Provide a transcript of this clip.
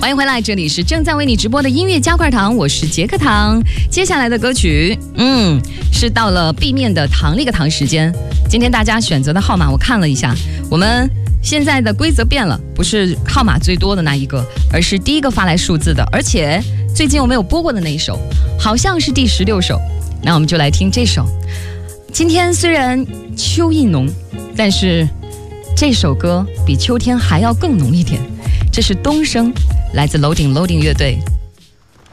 欢迎回来，这里是正在为你直播的音乐加块糖，我是杰克糖。接下来的歌曲，是到了 B 面的糖粒个糖时间。今天大家选择的号码我看了一下，我们现在的规则变了，不是号码最多的那一个，而是第一个发来数字的，而且最近我们有播过的那一首，好像是第16首。那我们就来听这首。今天虽然秋意浓，但是这首歌比秋天还要更浓一点。这是东升，来自 Loading 乐队。